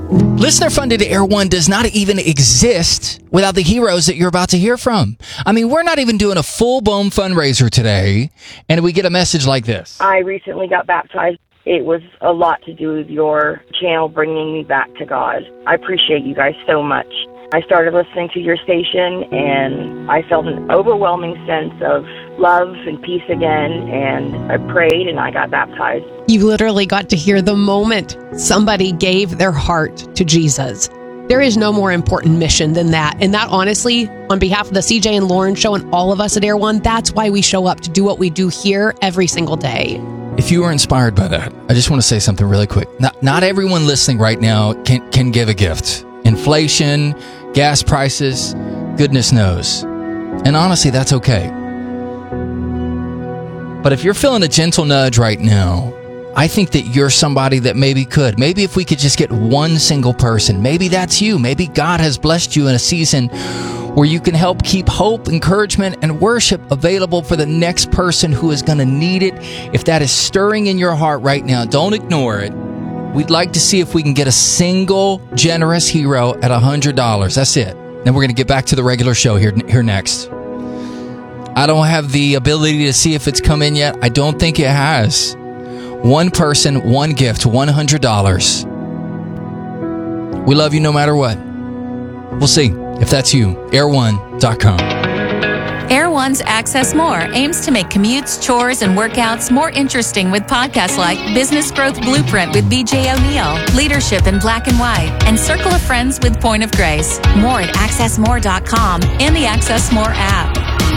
Listener-funded Air One does not even exist without the heroes that you're about to hear from. I mean, we're not even doing a full-blown fundraiser today, and we get a message like this. I recently got baptized. It was a lot to do with your channel bringing me back to God. I appreciate you guys so much. I started listening to your station, and I felt an overwhelming sense of love and peace again, and I prayed, and I got baptized. You literally got to hear the moment somebody gave their heart to Jesus. There is no more important mission than that. And that, honestly, on behalf of the CJ and Lauren Show and all of us at Air One, that's why we show up to do what we do here every single day. If you were inspired by that, I just want to say something really quick. Not everyone listening right now can give a gift. Inflation, gas prices, goodness knows. And honestly, that's okay. But if you're feeling a gentle nudge right now, I think that you're somebody that maybe could. Maybe if we could just get one single person, maybe that's you. Maybe God has blessed you in a season where you can help keep hope, encouragement, and worship available for the next person who is going to need it. If that is stirring in your heart right now, don't ignore it. We'd like to see if we can get a single generous hero at $100. That's it. Then we're going to get back to the regular show here next. I don't have the ability to see if it's come in yet. I don't think it has. One person, one gift, $100. We love you no matter what. We'll see if that's you. Air1.com. Air One's Access More aims to make commutes, chores, and workouts more interesting with podcasts like Business Growth Blueprint with BJ O'Neill, Leadership in Black and White, and Circle of Friends with Point of Grace. More at accessmore.com and the Access More app.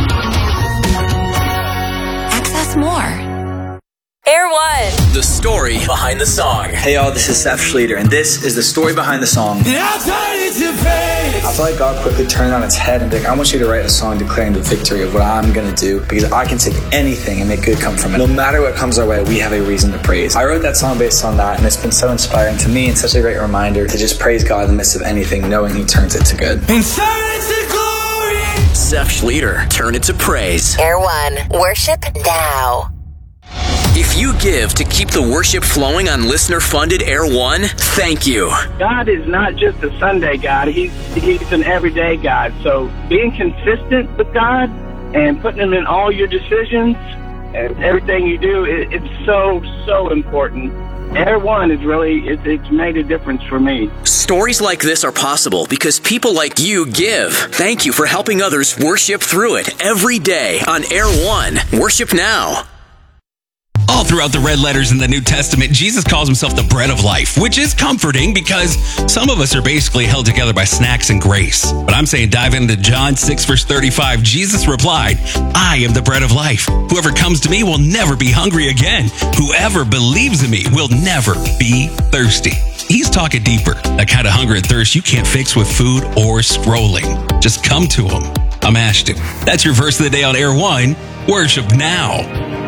Access More. Air One. The story behind the song. Hey y'all, this is Seth Schleter, and this is the story behind the song. I feel like God quickly turned it on its head and be like, I want you to write a song declaring the victory of what I'm going to do, because I can take anything and make good come from it. No matter what comes our way, we have a reason to praise. I wrote that song based on that, and it's been so inspiring to me and such a great reminder to just praise God in the midst of anything, knowing He turns it to good. Seth Schleter, Turn It to Praise. Air One. Worship now. If you give to keep the worship flowing on listener-funded Air One, thank you. God is not just a Sunday God. He's an everyday God. So being consistent with God and putting Him in all your decisions and everything you do, it's so important. Air One is really, it's made a difference for me. Stories like this are possible because people like you give. Thank you for helping others worship through it every day on Air One. Worship now. All throughout the red letters in the New Testament, Jesus calls himself the bread of life, which is comforting because some of us are basically held together by snacks and grace. But I'm saying dive into John 6, verse 35. Jesus replied, I am the bread of life. Whoever comes to me will never be hungry again. Whoever believes in me will never be thirsty. He's talking deeper. That kind of hunger and thirst you can't fix with food or scrolling. Just come to him. I'm Ashton. That's your verse of the day on Air One. Worship now.